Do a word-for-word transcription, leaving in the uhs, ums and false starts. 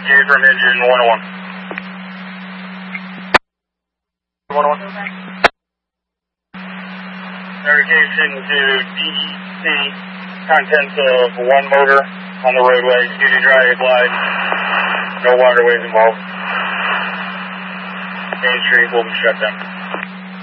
from engine one oh one. one oh one. Notification to D E C, contents of one motor on the roadway, duty dry applied, no waterways involved. Main Street will be shut down.